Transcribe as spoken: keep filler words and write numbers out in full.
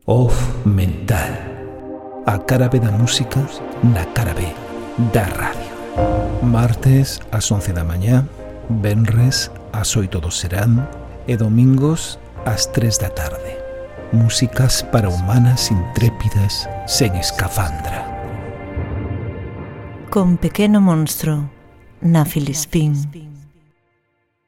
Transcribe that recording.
Off Mental. A cara B da música na cara B da radio. Martes ás once da mañá, venres ás oito do serán e domingos ás tres da tarde. Músicas para humanas intrépidas sen escafandra. Con Pequeno Monstro na Filispín.